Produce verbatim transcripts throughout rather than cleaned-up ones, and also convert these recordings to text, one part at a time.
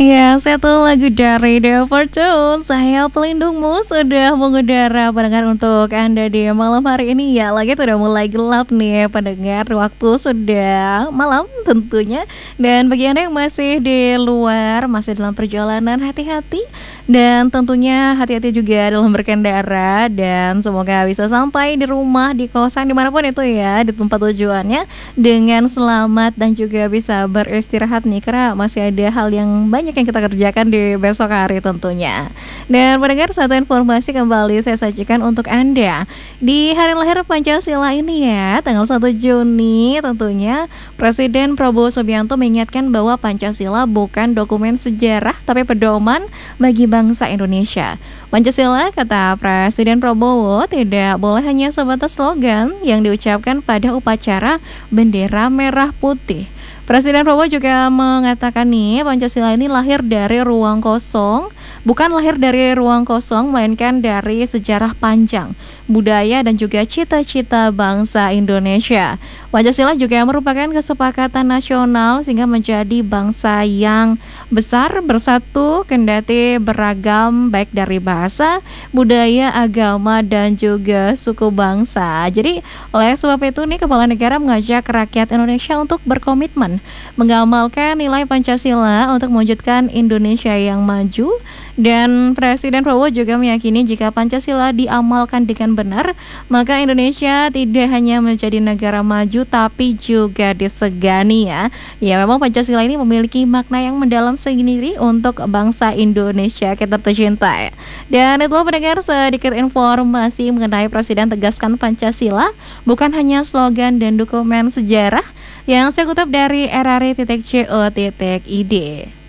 Ya, satu lagu dari The Fortune, Saya Pelindungmu sudah mengudara pendengar untuk Anda di malam hari ini. Ya, lagi sudah mulai gelap nih pendengar, waktu sudah malam tentunya. Dan bagi Anda yang masih di luar, masih dalam perjalanan, hati-hati. Dan tentunya hati-hati juga dalam berkendara. Dan semoga bisa sampai di rumah, di kosan, dimanapun itu ya, di tempat tujuannya dengan selamat dan juga bisa beristirahat nih. Karena masih ada hal yang banyak yang kita kerjakan di besok hari tentunya. Dan mendengar satu informasi kembali saya sajikan untuk Anda. Di hari lahir Pancasila ini ya, tanggal satu Juni tentunya, Presiden Prabowo Subianto mengingatkan bahwa Pancasila bukan dokumen sejarah tapi pedoman bagi bangsa Indonesia. Pancasila, kata Presiden Prabowo, tidak boleh hanya sebatas slogan yang diucapkan pada upacara bendera merah putih. Presiden Prabowo juga mengatakan nih, Pancasila ini lahir dari ruang kosong, bukan lahir dari ruang kosong, melainkan dari sejarah panjang, budaya dan juga cita-cita bangsa Indonesia. Pancasila juga merupakan kesepakatan nasional sehingga menjadi bangsa yang besar, bersatu, kendati beragam baik dari bahasa, budaya, agama, dan juga suku bangsa. Jadi oleh sebab itu nih, Kepala Negara mengajak rakyat Indonesia untuk berkomitmen mengamalkan nilai Pancasila untuk mewujudkan Indonesia yang maju. Dan Presiden Prabowo juga meyakini jika Pancasila diamalkan dengan benar, maka Indonesia tidak hanya menjadi negara maju tapi juga disegani ya. Ya, memang Pancasila ini memiliki makna yang mendalam sendiri untuk bangsa Indonesia kita tercinta ya. Dan itu pendengar sedikit informasi mengenai Presiden tegaskan Pancasila bukan hanya slogan dan dokumen sejarah yang saya kutip dari r r i titik co titik i d.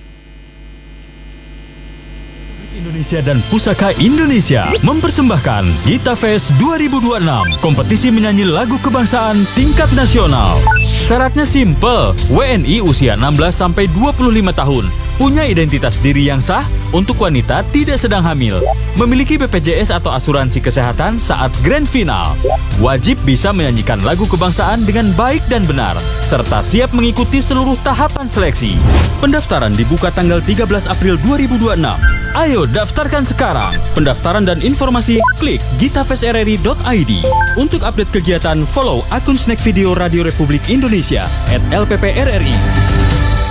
Indonesia dan Pusaka Indonesia mempersembahkan Gita Fest dua ribu dua puluh enam, kompetisi menyanyi lagu kebangsaan tingkat nasional. Syaratnya simple, W N I usia enam belas sampai dua puluh lima tahun, punya identitas diri yang sah, untuk wanita tidak sedang hamil, memiliki B P J S atau asuransi kesehatan saat grand final, wajib bisa menyanyikan lagu kebangsaan dengan baik dan benar, serta siap mengikuti seluruh tahapan seleksi. Pendaftaran dibuka tanggal tiga belas April dua ribu dua puluh enam. Ayo daftarkan sekarang. Pendaftaran dan informasi klik gitafest r r i dot i d. Untuk update kegiatan, follow akun Snack Video Radio Republik Indonesia at L P P R R I.